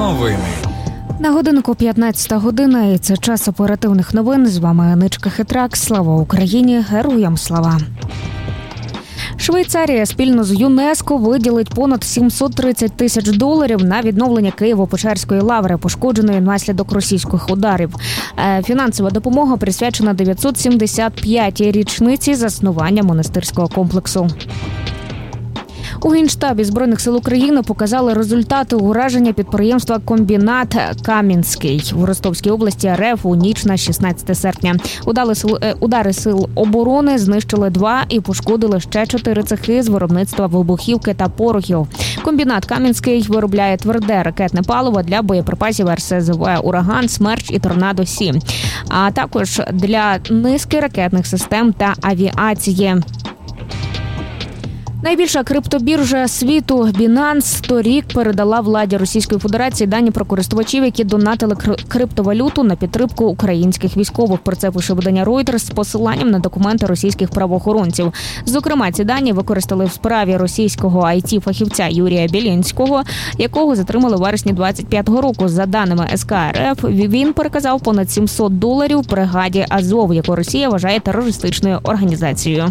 Новини. На годинку 15 година, і це час оперативних новин. З вами Аничка Хитрак. Слава Україні! Героям слава! Швейцарія спільно з ЮНЕСКО виділить понад $730 тисяч на відновлення Києво-Печерської лаври, пошкодженої внаслідок російських ударів. Фінансова допомога присвячена 975-й річниці заснування монастирського комплексу. У Генштабі Збройних сил України показали результати ураження підприємства «Комбінат Кам'янський» в Ростовській області РФ у ніч на 16 серпня. Удари сил оборони знищили 2 і пошкодили ще 4 цехи з виробництва вибухівки та порохів. Комбінат Кам'янський виробляє тверде ракетне паливо для боєприпасів РСЗВ «Ураган», «Смерч» і «Торнадо-Сі», а також для низки ракетних систем та авіації. Найбільша криптобіржа світу Binance торік передала владі Російської Федерації дані про користувачів, які донатили криптовалюту на підтримку українських військових. Про це пише видання Reuters з посиланням на документи російських правоохоронців. Зокрема, ці дані використали в справі російського IT-фахівця Юрія Білінського, якого затримали у вересні 25-го року. За даними СК РФ, він переказав понад $700 бригаді Азов, яку Росія вважає терористичною організацією.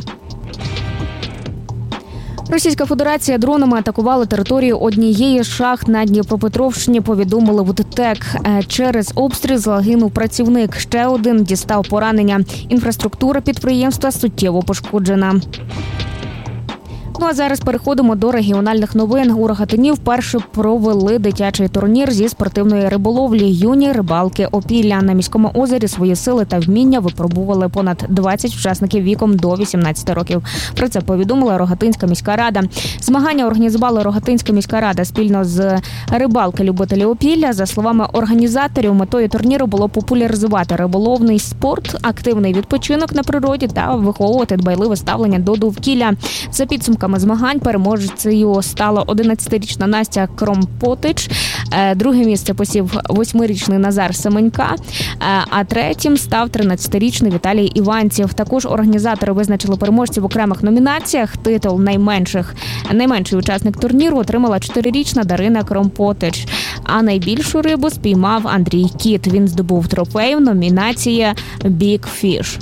Російська Федерація дронами атакувала територію однієї з шахт на Дніпропетровщині, повідомили в ДТЕК. Через обстріл загинув працівник, ще один дістав поранення. Інфраструктура підприємства суттєво пошкоджена. Ну а зараз переходимо до регіональних новин. У Рогатині вперше провели дитячий турнір зі спортивної риболовлі «Юні рибалки Опілля». На міському озері свої сили та вміння випробували понад 20 учасників віком до 18 років. Про це повідомила Рогатинська міська рада. Змагання організувала Рогатинська міська рада спільно з рибалки-любителі Опілля. За словами організаторів, метою турніру було популяризувати риболовний спорт, активний відпочинок на природі та виховувати дбайливе ставлення до довкілля. За підсумками змагань переможцею стала 11-річна Настя Кромпотич, друге місце посів 8-річний Назар Семенька, а третім став 13-річний Віталій Іванців. Також організатори визначили переможців в окремих номінаціях. Титул найменший учасник турніру отримала 4-річна Дарина Кромпотич, а найбільшу рибу спіймав Андрій Кіт. Він здобув трофей в номінації «Big Fish».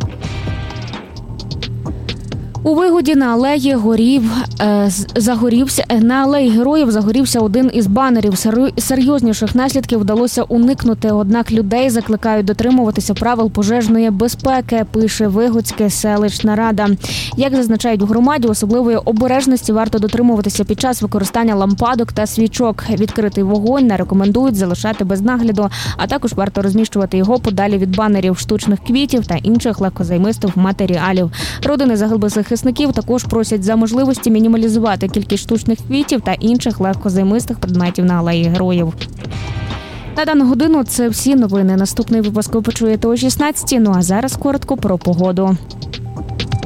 У Вигоді на алеї Героїв загорівся один із банерів. Серйозніших наслідків вдалося уникнути, однак людей закликають дотримуватися правил пожежної безпеки, пише Вигодська селищна рада. Як зазначають у громаді, особливої обережності варто дотримуватися під час використання лампадок та свічок. Відкритий вогонь не рекомендують залишати без нагляду, а також варто розміщувати його подалі від банерів, штучних квітів та інших легкозаймистих матеріалів. Родини загиблих захисників також просять за можливості мінімалізувати кількість штучних квітів та інших легкозаймистих предметів на алеї Героїв. На дану годину це всі новини. Наступний випуск ви почуєте о 16:00. Ну а зараз коротко про погоду.